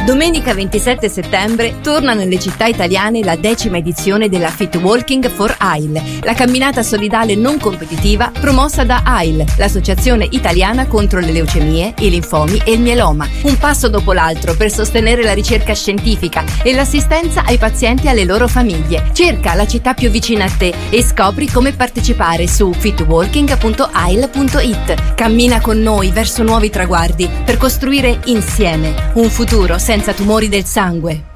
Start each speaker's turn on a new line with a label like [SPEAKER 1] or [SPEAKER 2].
[SPEAKER 1] Domenica 27 settembre torna nelle città italiane la 10ª edizione della Fit Walking for AIL, la camminata solidale non competitiva promossa da AIL, l'associazione italiana contro le leucemie, i linfomi e il mieloma. Un passo dopo l'altro per sostenere la ricerca scientifica e l'assistenza ai pazienti e alle loro famiglie. Cerca la città più vicina a te e scopri come partecipare su fitwalking.ail.it. Cammina con noi verso nuovi traguardi per costruire insieme un futuro senza tumori del sangue.